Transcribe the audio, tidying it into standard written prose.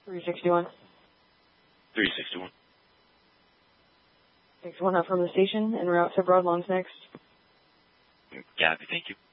361. 361. Takes one up from the station, en route to Broadlawn's next. Copy, thank you.